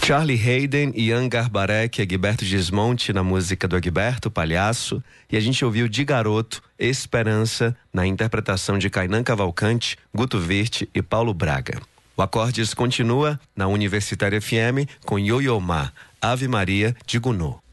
Charlie Haden, Ian Garbarek e Egberto Gismonti na música do Egberto, Palhaço. E a gente ouviu de garoto Esperança na interpretação de Kainan Cavalcante, Guto Virte e Paulo Braga. O Acordes continua na Universitária FM com Yo-Yo Ma, Ave Maria de Gounod.